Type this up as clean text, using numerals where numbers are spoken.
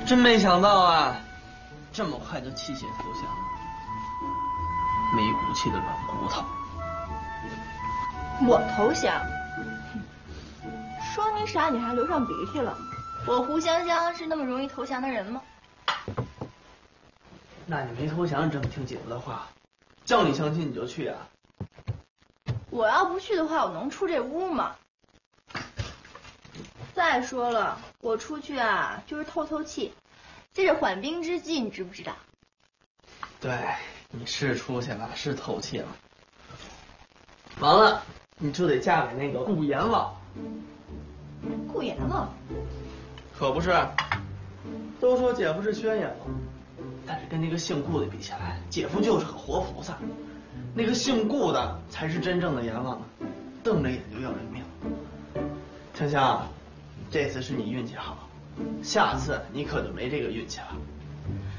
真没想到啊，这么快就弃血投降了，没骨气的软骨头。 我投降？说你傻，你还流上鼻涕了。我胡香香是那么容易投降的人吗？ 那你没投降，你这么听姐夫的话，叫你相亲你就去啊？ 我要不去的话，我能出这屋吗？再说了，我出去啊，就是透透气，借着缓兵之计，你知不知道？ 对，你是出去了，是透气了。完了，你就得嫁给那个顾阎王。 顾阎王？ 可不是，都说姐夫是宣阎王，但是跟那个姓顾的比起来，姐夫就是个活菩萨。那个姓顾的才是真正的阎王，瞪着眼就要人命。香香，这次是你运气好，下次你可就没这个运气了。